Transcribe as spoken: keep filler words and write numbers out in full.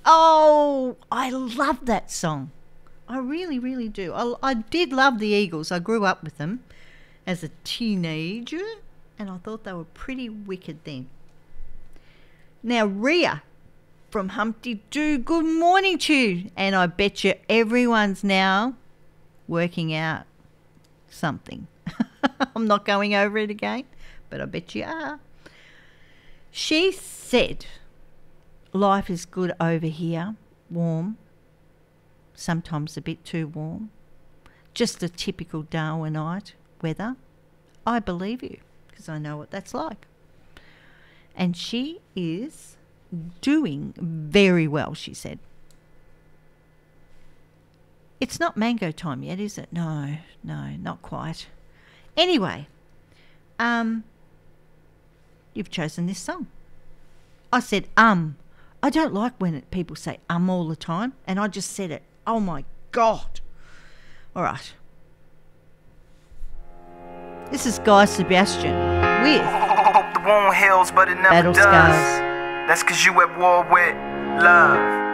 Oh, I love that song. I really, really do. I, I did love the Eagles. I grew up with them as a teenager, and I thought they were pretty wicked then. Now, Rhea from Humpty Doo, good morning to you. And I bet you everyone's now working out something. I'm not going over it again, but I bet you are. She said, life is good over here, warm, sometimes a bit too warm, just a typical Darwinite weather. I believe you because I know what that's like. And she is doing very well, she said. It's not mango time yet, is it? No, no, not quite. Anyway, um, you've chosen this song. I said, um. I don't like when it, people say um all the time, and I just said it. Oh, my God. All right. This is Guy Sebastian with Hope the wound heals, but it never Battle does. Scars. That's because you at war with love.